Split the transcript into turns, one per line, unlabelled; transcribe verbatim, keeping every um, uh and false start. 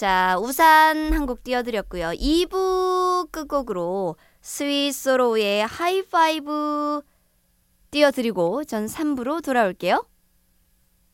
자, 우산 한 곡 띄워드렸고요. 이 부 끝곡으로 스윗소로우의 하이파이브 띄워드리고 전 삼 부로 돌아올게요.